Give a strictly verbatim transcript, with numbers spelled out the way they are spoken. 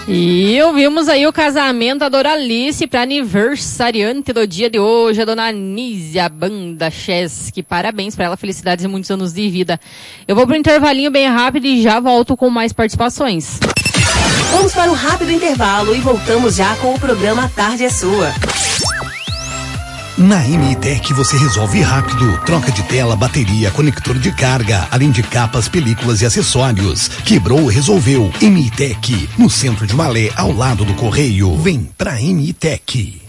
E ouvimos aí o casamento da Doralice para aniversariante do dia de hoje, a dona Anísia Banda Chesky. Parabéns para ela, felicidades e muitos anos de vida. Eu vou pro intervalinho bem rápido e já volto com mais participações. Vamos para um rápido intervalo e voltamos já com o programa Tarde é Sua. Na M I Tech você resolve rápido. Troca de tela, bateria, conector de carga, além de capas, películas e acessórios. Quebrou, resolveu. M I Tech, no centro de Malé, ao lado do Correio. Vem pra M I Tech.